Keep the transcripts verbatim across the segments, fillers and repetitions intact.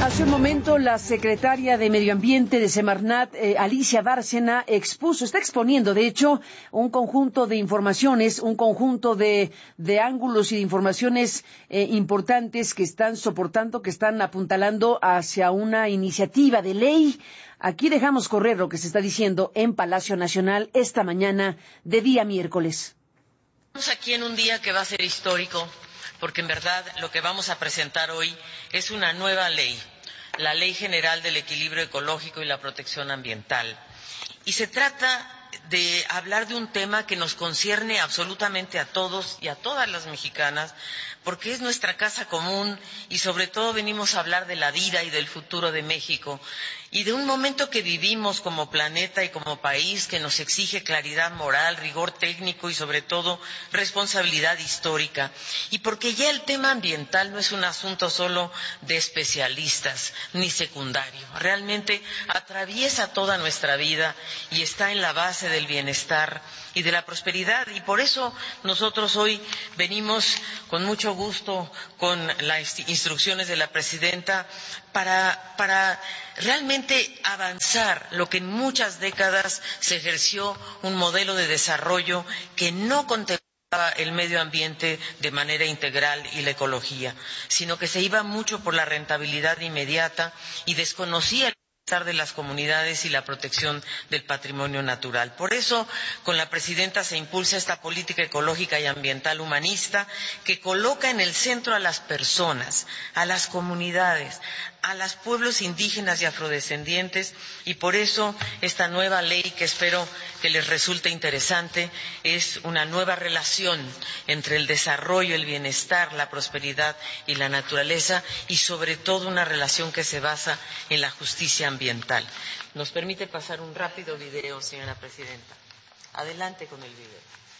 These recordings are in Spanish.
Hace un momento la secretaria de Medio Ambiente de Semarnat, eh, Alicia Bárcena, expuso, está exponiendo, de hecho, un conjunto de informaciones, un conjunto de, de ángulos y de informaciones eh, importantes que están soportando, que están apuntalando hacia una iniciativa de ley. Aquí dejamos correr lo que se está diciendo en Palacio Nacional esta mañana de día miércoles. Estamos aquí en un día que va a ser histórico, porque en verdad lo que vamos a presentar hoy es una nueva ley, la Ley General del Equilibrio Ecológico y la Protección Ambiental. Y se trata de hablar de un tema que nos concierne absolutamente a todos y a todas las mexicanas, porque es nuestra casa común y sobre todo venimos a hablar de la vida y del futuro de México y de un momento que vivimos como planeta y como país que nos exige claridad moral, rigor técnico y sobre todo responsabilidad histórica. Y porque ya el tema ambiental no es un asunto solo de especialistas ni secundario, realmente atraviesa toda nuestra vida y está en la base del bienestar y de la prosperidad, y por eso nosotros hoy venimos con mucho gusto con las instrucciones de la presidenta para, para realmente avanzar lo que en muchas décadas se ejerció un modelo de desarrollo que no contemplaba el medio ambiente de manera integral y la ecología, sino que se iba mucho por la rentabilidad inmediata y desconocía el de las comunidades y la protección del patrimonio natural. Por eso, con la presidenta se impulsa esta política ecológica y ambiental humanista que coloca en el centro a las personas, a las comunidades, a los pueblos indígenas y afrodescendientes, y por eso esta nueva ley, que espero que les resulte interesante, es una nueva relación entre el desarrollo, el bienestar, la prosperidad y la naturaleza, y sobre todo una relación que se basa en la justicia ambiental. ¿Nos permite pasar un rápido video, señora presidenta? Adelante con el video.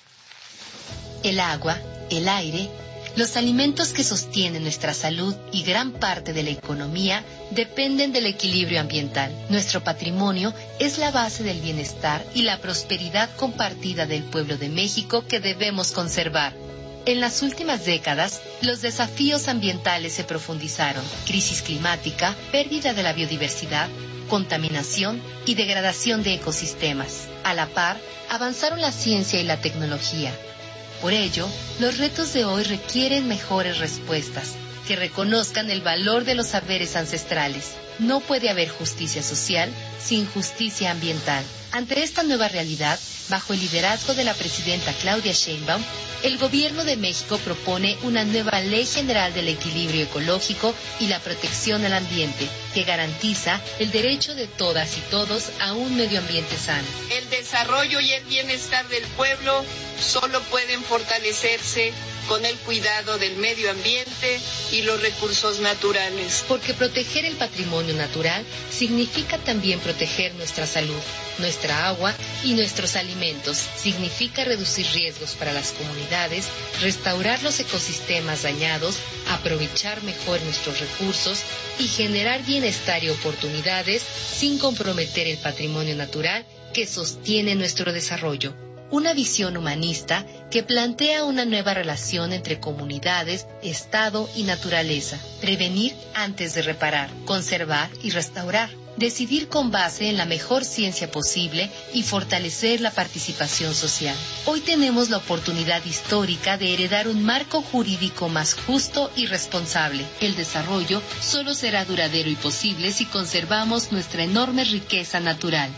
El agua, el aire, los alimentos que sostienen nuestra salud y gran parte de la economía dependen del equilibrio ambiental. Nuestro patrimonio es la base del bienestar y la prosperidad compartida del pueblo de México que debemos conservar. En las últimas décadas, los desafíos ambientales se profundizaron: crisis climática, pérdida de la biodiversidad, contaminación y degradación de ecosistemas. A la par, avanzaron la ciencia y la tecnología. Por ello, los retos de hoy requieren mejores respuestas, que reconozcan el valor de los saberes ancestrales. No puede haber justicia social sin justicia ambiental. Ante esta nueva realidad, bajo el liderazgo de la presidenta Claudia Sheinbaum, el Gobierno de México propone una nueva Ley General del Equilibrio Ecológico y la Protección al Ambiente, que garantiza el derecho de todas y todos a un medio ambiente sano. El desarrollo y el bienestar del pueblo solo pueden fortalecerse con el cuidado del medio ambiente y los recursos naturales. Porque proteger el patrimonio natural significa también proteger nuestra salud, nuestra agua y nuestros alimentos. Significa reducir riesgos para las comunidades, restaurar los ecosistemas dañados, aprovechar mejor nuestros recursos y generar bienestar y oportunidades sin comprometer el patrimonio natural que sostiene nuestro desarrollo. Una visión humanista que plantea una nueva relación entre comunidades, Estado y naturaleza. Prevenir antes de reparar, conservar y restaurar. Decidir con base en la mejor ciencia posible y fortalecer la participación social. Hoy tenemos la oportunidad histórica de heredar un marco jurídico más justo y responsable. El desarrollo solo será duradero y posible si conservamos nuestra enorme riqueza natural.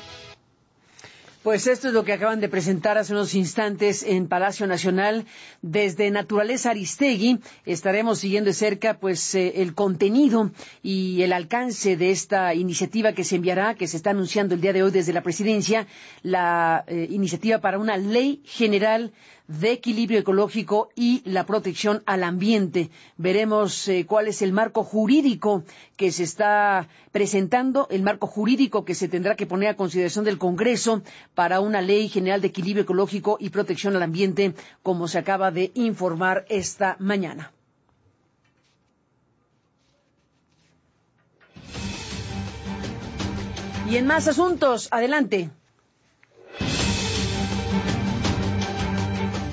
Pues esto es lo que acaban de presentar hace unos instantes en Palacio Nacional. Desde Naturaleza Aristegui estaremos siguiendo de cerca pues eh, el contenido y el alcance de esta iniciativa que se enviará, que se está anunciando el día de hoy desde la Presidencia, la eh, iniciativa para una Ley General de Equilibrio Ecológico y la Protección al Ambiente. Veremos eh, cuál es el marco jurídico que se está presentando, el marco jurídico que se tendrá que poner a consideración del Congreso para una Ley General de Equilibrio Ecológico y Protección al Ambiente, como se acaba de informar esta mañana. Y en más asuntos, adelante.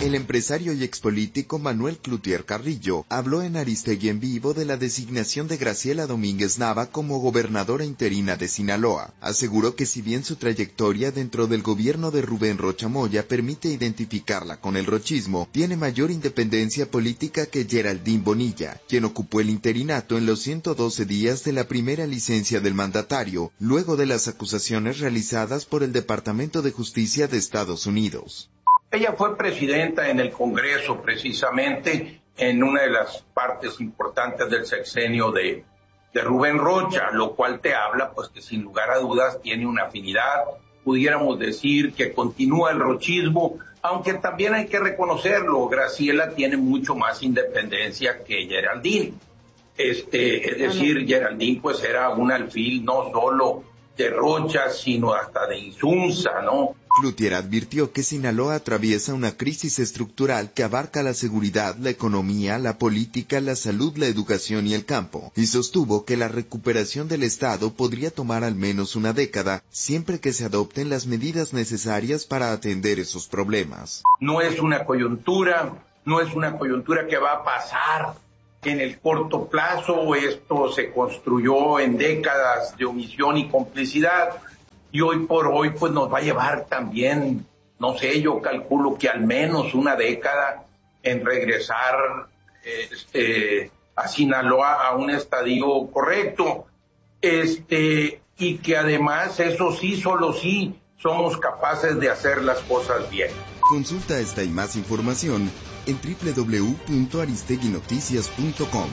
El empresario y expolítico Manuel Cloutier Carrillo habló en Aristegui en Vivo de la designación de Graciela Domínguez Nava como gobernadora interina de Sinaloa. Aseguró que si bien su trayectoria dentro del gobierno de Rubén Rocha Moya permite identificarla con el rochismo, tiene mayor independencia política que Geraldine Bonilla, quien ocupó el interinato en los ciento doce días de la primera licencia del mandatario, luego de las acusaciones realizadas por el Departamento de Justicia de Estados Unidos. Ella fue presidenta en el Congreso, precisamente, en una de las partes importantes del sexenio de, de Rubén Rocha, lo cual te habla, pues, que sin lugar a dudas tiene una afinidad. Pudiéramos decir que continúa el rochismo, aunque también hay que reconocerlo, Graciela tiene mucho más independencia que Geraldine. Este, es decir, Geraldine, pues, era un alfil no solo de Rocha, sino hasta de Insunza, ¿no? Cloutier advirtió que Sinaloa atraviesa una crisis estructural que abarca la seguridad, la economía, la política, la salud, la educación y el campo, y sostuvo que la recuperación del Estado podría tomar al menos una década, siempre que se adopten las medidas necesarias para atender esos problemas. No es una coyuntura, no es una coyuntura que va a pasar en el corto plazo. Esto se construyó en décadas de omisión y complicidad. Y hoy por hoy, pues, nos va a llevar también, no sé, yo calculo que al menos una década en regresar este, a Sinaloa a un estadio correcto. Este, y que además, eso sí, solo sí, somos capaces de hacer las cosas bien. Consulta esta y más información en doble u doble u doble u punto aristegui noticias punto com.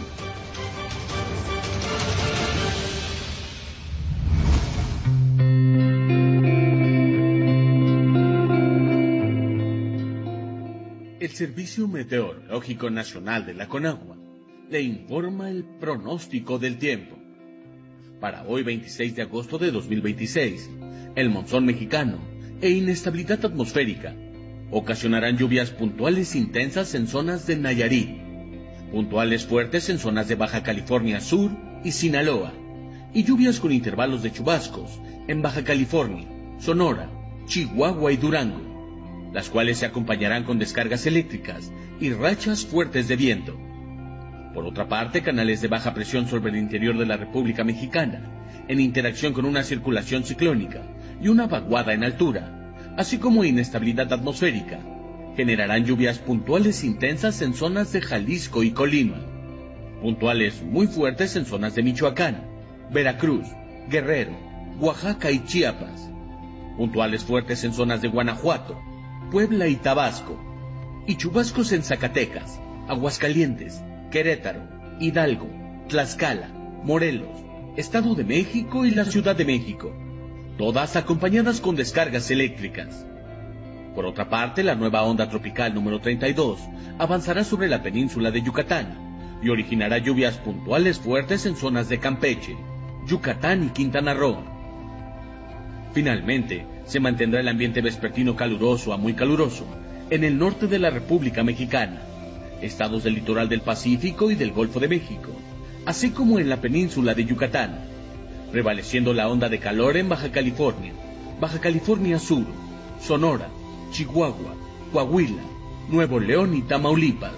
El Servicio Meteorológico Nacional de la Conagua le informa el pronóstico del tiempo. Para hoy, veintiséis de agosto de dos mil veintiséis, el monzón mexicano e inestabilidad atmosférica ocasionarán lluvias puntuales intensas en zonas de Nayarit, puntuales fuertes en zonas de Baja California Sur y Sinaloa, y lluvias con intervalos de chubascos en Baja California, Sonora, Chihuahua y Durango, las cuales se acompañarán con descargas eléctricas y rachas fuertes de viento. Por otra parte, canales de baja presión sobre el interior de la República Mexicana, en interacción con una circulación ciclónica y una vaguada en altura, así como inestabilidad atmosférica, generarán lluvias puntuales intensas en zonas de Jalisco y Colima, puntuales muy fuertes en zonas de Michoacán, Veracruz, Guerrero, Oaxaca y Chiapas, puntuales fuertes en zonas de Guanajuato, Puebla y Tabasco, y chubascos en Zacatecas, Aguascalientes, Querétaro, Hidalgo, Tlaxcala, Morelos, Estado de México y la Ciudad de México, todas acompañadas con descargas eléctricas. Por otra parte, la nueva onda tropical número treinta y dos avanzará sobre la península de Yucatán y originará lluvias puntuales fuertes en zonas de Campeche, Yucatán y Quintana Roo. Finalmente, se mantendrá el ambiente vespertino caluroso a muy caluroso en el norte de la República Mexicana, estados del litoral del Pacífico y del Golfo de México, así como en la península de Yucatán, prevaleciendo la onda de calor en Baja California, Baja California Sur, Sonora, Chihuahua, Coahuila, Nuevo León y Tamaulipas.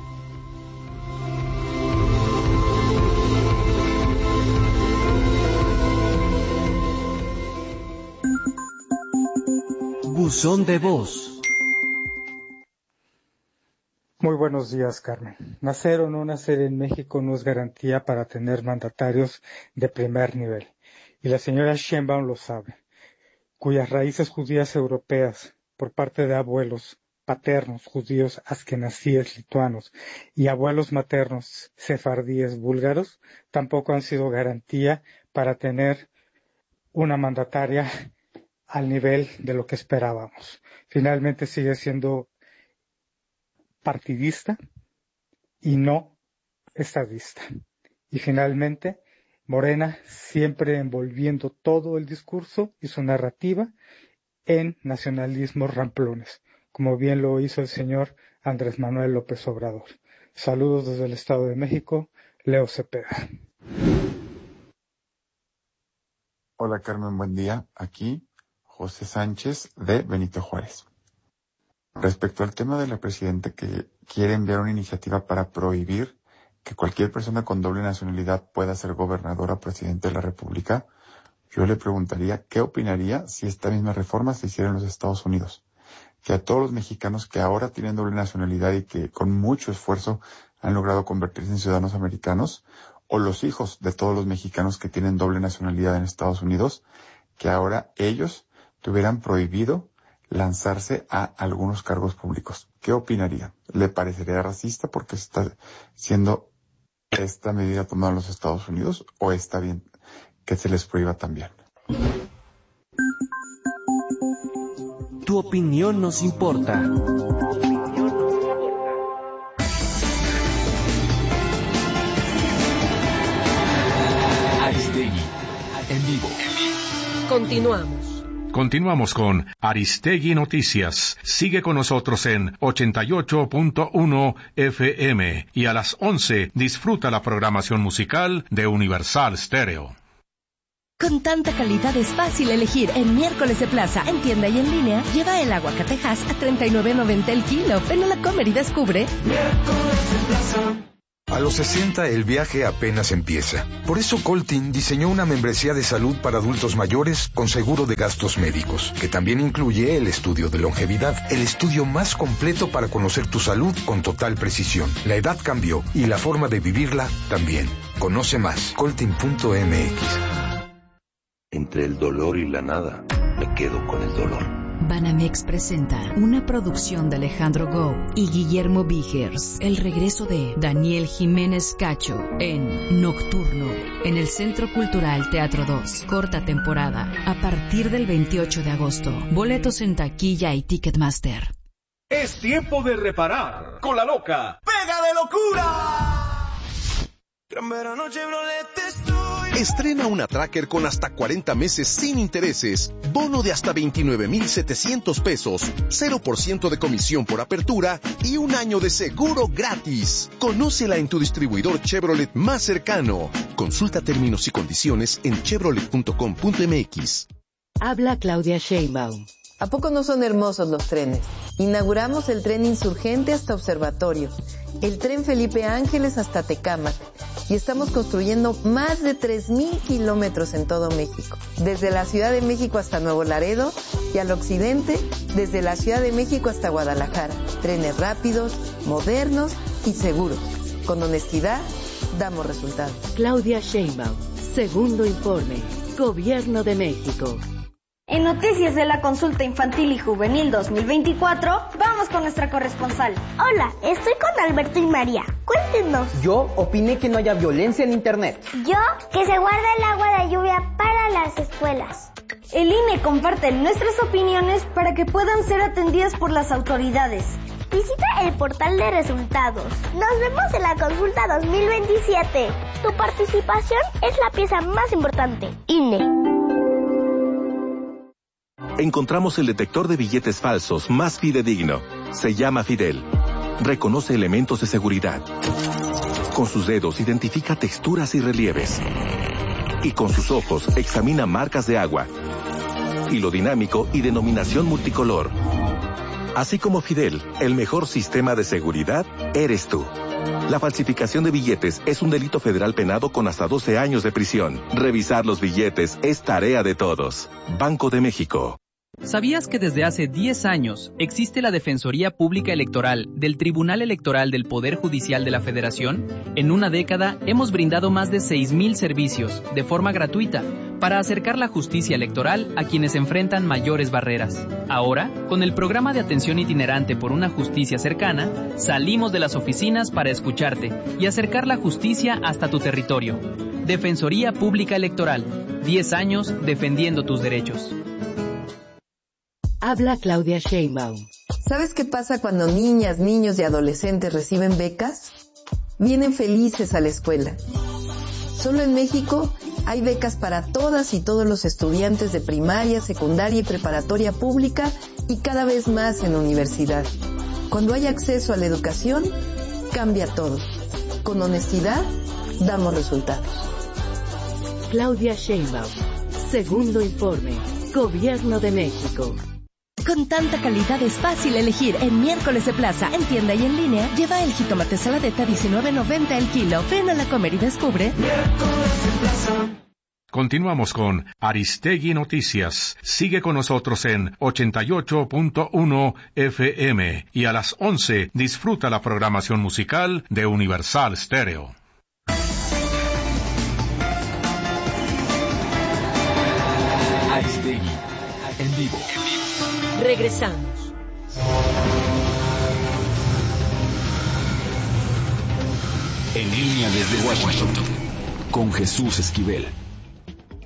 Buzón de voz. Muy buenos días, Carmen. Nacer o no nacer en México no es garantía para tener mandatarios de primer nivel. Y la señora Sheinbaum lo sabe, cuyas raíces judías europeas, por parte de abuelos paternos judíos askenazíes lituanos y abuelos maternos sefardíes búlgaros, tampoco han sido garantía para tener una mandataria al nivel de lo que esperábamos. Finalmente sigue siendo partidista y no estadista. Y finalmente, Morena siempre envolviendo todo el discurso y su narrativa en nacionalismos ramplones, como bien lo hizo el señor Andrés Manuel López Obrador. Saludos desde el Estado de México, Leo Cepeda. Hola Carmen, buen día. Aquí José Sánchez de Benito Juárez. Respecto al tema de la presidenta que quiere enviar una iniciativa para prohibir que cualquier persona con doble nacionalidad pueda ser gobernadora o presidente de la República, yo le preguntaría qué opinaría si esta misma reforma se hiciera en los Estados Unidos. Que a todos los mexicanos que ahora tienen doble nacionalidad y que con mucho esfuerzo han logrado convertirse en ciudadanos americanos, o los hijos de todos los mexicanos que tienen doble nacionalidad en Estados Unidos, que ahora ellos tuvieran prohibido lanzarse a algunos cargos públicos. ¿Qué opinaría? ¿Le parecería racista porque está siendo esta medida tomada en los Estados Unidos o está bien que se les prohíba también? Tu opinión nos importa. Aristegui, en vivo. Continuamos. Continuamos con Aristegui Noticias. Sigue con nosotros en ochenta y ocho punto uno F M y a las once disfruta la programación musical de Universal Stereo. Con tanta calidad es fácil elegir. En Miércoles de Plaza, en tienda y en línea, lleva el aguacatejas a treinta y nueve noventa el kilo. Ven a la Comer y descubre. Miércoles de Plaza. A los sesenta el viaje apenas empieza. Por eso Coltin diseñó una membresía de salud para adultos mayores con seguro de gastos médicos, que también incluye el estudio de longevidad, el estudio más completo para conocer tu salud con total precisión. La edad cambió y la forma de vivirla también. Conoce más, coltin punto m x. Entre el dolor y la nada, me quedo con el dolor. Banamex presenta una producción de Alejandro Gou y Guillermo Vigers, el regreso de Daniel Jiménez Cacho en Nocturno, en el Centro Cultural Teatro dos, corta temporada, a partir del veintiocho de agosto. Boletos en taquilla y Ticketmaster. Es tiempo de reparar con la loca ¡Pega de locura! Gran verano Chevrolet estoy. Estrena una Tracker con hasta cuarenta meses sin intereses, bono de hasta veintinueve mil setecientos pesos, cero por ciento de comisión por apertura y un año de seguro gratis. Conócela en tu distribuidor Chevrolet más cercano. Consulta términos y condiciones en chevrolet punto com punto m x. Habla Claudia Sheinbaum. ¿A poco no son hermosos los trenes? Inauguramos el tren Insurgente hasta Observatorio, el tren Felipe Ángeles hasta Tecámac, y estamos construyendo más de tres mil kilómetros en todo México, desde la Ciudad de México hasta Nuevo Laredo y al occidente, desde la Ciudad de México hasta Guadalajara. Trenes rápidos, modernos y seguros. Con honestidad, damos resultados. Claudia Sheinbaum, segundo informe, Gobierno de México. En Noticias de la Consulta Infantil y Juvenil dos mil veinticuatro, vamos con nuestra corresponsal. Hola, estoy con Alberto y María. Cuéntenos. Yo opiné que no haya violencia en Internet. Yo, que se guarde el agua de lluvia para las escuelas. El I N E comparte nuestras opiniones para que puedan ser atendidas por las autoridades. Visita el portal de resultados. Nos vemos en la Consulta dos mil veintisiete. Tu participación es la pieza más importante. I N E. Encontramos el detector de billetes falsos más fidedigno. Se llama Fidel. Reconoce elementos de seguridad. Con sus dedos identifica texturas y relieves. Y con sus ojos examina marcas de agua, hilo dinámico y denominación multicolor. Así como Fidel, el mejor sistema de seguridad eres tú. La falsificación de billetes es un delito federal penado con hasta doce años de prisión. Revisar los billetes es tarea de todos. Banco de México. ¿Sabías que desde hace diez años existe la Defensoría Pública Electoral del Tribunal Electoral del Poder Judicial de la Federación? En una década hemos brindado más de seis mil servicios de forma gratuita para acercar la justicia electoral a quienes enfrentan mayores barreras. Ahora, con el programa de atención itinerante por una justicia cercana, salimos de las oficinas para escucharte y acercar la justicia hasta tu territorio. Defensoría Pública Electoral, diez años defendiendo tus derechos. Habla Claudia Sheinbaum. ¿Sabes qué pasa cuando niñas, niños y adolescentes reciben becas? Vienen felices a la escuela. Solo en México hay becas para todas y todos los estudiantes de primaria, secundaria y preparatoria pública y cada vez más en universidad. Cuando hay acceso a la educación, cambia todo. Con honestidad, damos resultados. Claudia Sheinbaum, segundo informe, Gobierno de México. Con tanta calidad es fácil elegir. En Miércoles de Plaza, en tienda y en línea, lleva el jitomate saladeta diecinueve noventa el kilo. Ven a la Comer y descubre. Miércoles de Plaza. Continuamos con Aristegui Noticias. Sigue con nosotros en ochenta y ocho punto uno F M y a las once disfruta la programación musical de Universal Stereo. Aristegui, en vivo. Regresamos. En línea desde Washington, con Jesús Esquivel.